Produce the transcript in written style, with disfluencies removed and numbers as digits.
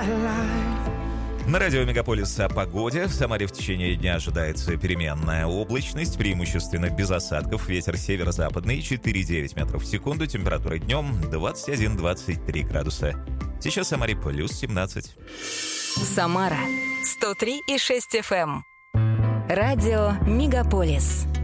На радио «Мегаполис» о погоде. В Самаре в течение дня ожидается переменная облачность, преимущественно без осадков. Ветер северо-западный 4,9 метров в секунду. Температура днем 21-23 градуса. Сейчас в Самаре плюс 17. Самара 103,6 FM. Радио «Мегаполис».